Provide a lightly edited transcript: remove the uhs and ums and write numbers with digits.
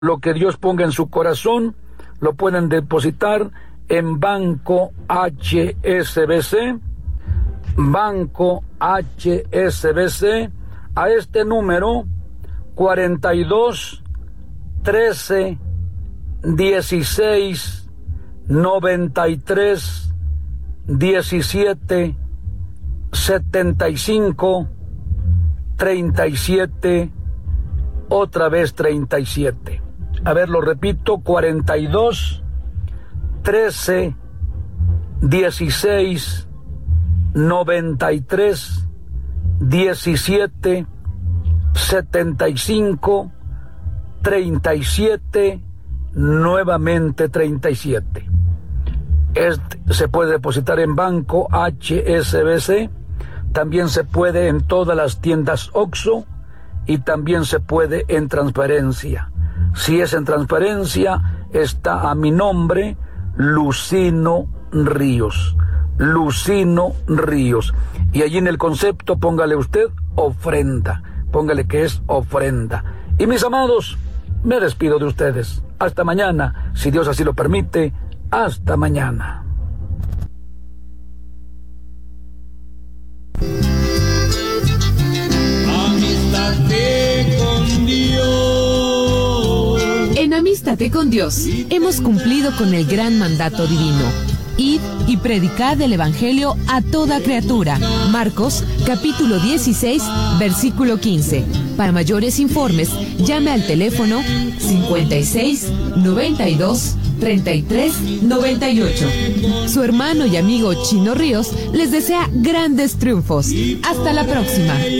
lo que Dios ponga en su corazón, lo pueden depositar en Banco HSBC, Banco HSBC, a este número 42 13 16 93 17 75 37, otra vez 37. A ver, lo repito, 42 13 16 93 17 75 37, nuevamente 37. Se puede depositar en Banco HSBC, también se puede en todas las tiendas OXXO y también se puede en transferencia. Si es en transferencia, está a mi nombre, Lucino Ríos. Lucino Ríos. Y allí en el concepto póngale usted ofrenda. Póngale que es ofrenda. Y mis amados, me despido de ustedes. Hasta mañana, si Dios así lo permite. Hasta mañana. Amístate con Dios. En Amístate con Dios hemos cumplido con el gran mandato divino. Id y predicad el Evangelio a toda criatura. Marcos, capítulo 16, versículo 15. Para mayores informes, llame al teléfono 56 92 33 98. Su hermano y amigo Chino Ríos les desea grandes triunfos. Hasta la próxima.